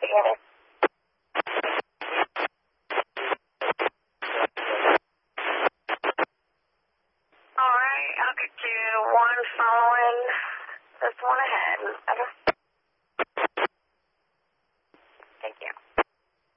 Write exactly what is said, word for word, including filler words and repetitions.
together. All right, I'll get you one following this one ahead. Okay.